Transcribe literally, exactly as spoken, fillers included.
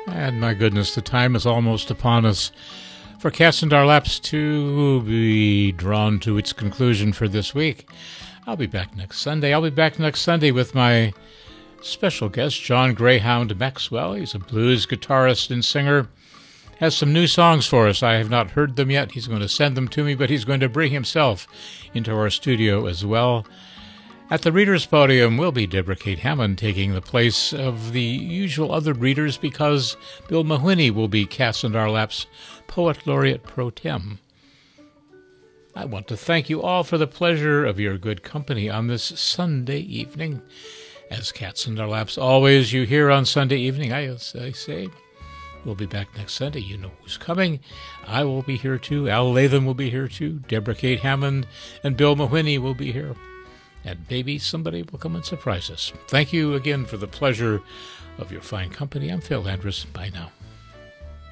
And my goodness, the time is almost upon us for Cats and Our Laps to be drawn to its conclusion for this week. I'll be back next Sunday. I'll be back next Sunday with my special guest, John Greyhound Maxwell. He's a blues guitarist and singer. Has some new songs for us. I have not heard them yet. He's going to send them to me, but he's going to bring himself into our studio as well. At the reader's podium will be Deborah Kate Hammond, taking the place of the usual other readers because Bill Mahoney will be Cats and Our Laps Poet Laureate Pro Tem. I want to thank you all for the pleasure of your good company on this Sunday evening. As Cats and Our Laps always, you hear on Sunday evening, I, I say, we'll be back next Sunday. You know who's coming. I will be here too. Al Latham will be here too. Deborah Kate Hammond and Bill Mahoney will be here. And maybe somebody will come and surprise us. Thank you again for the pleasure of your fine company. I'm Phil Andrus. Bye now.